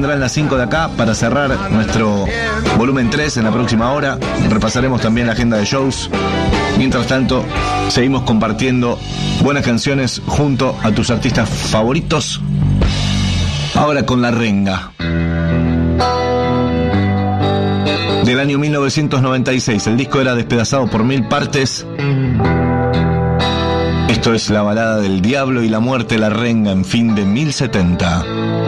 vendrán las 5 de acá para cerrar nuestro volumen 3 en la próxima hora. Repasaremos también la agenda de shows. Mientras tanto, seguimos compartiendo buenas canciones junto a tus artistas favoritos. Ahora con La Renga, del año 1996. El disco era despedazado por 1000 partes. Esto es la balada del diablo y la muerte, La Renga, en fin de 1070.